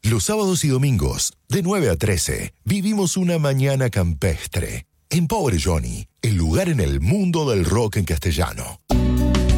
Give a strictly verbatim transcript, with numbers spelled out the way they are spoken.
Los sábados y domingos, de nueve a trece, vivimos una mañana campestre. En Pobre Johnny, el lugar en el mundo del rock en castellano.